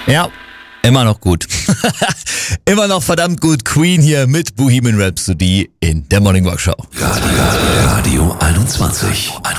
Ja, immer noch gut. Immer noch verdammt gut. Queen hier mit Bohemian Rhapsody in der Morning Rock Show. Radio 21.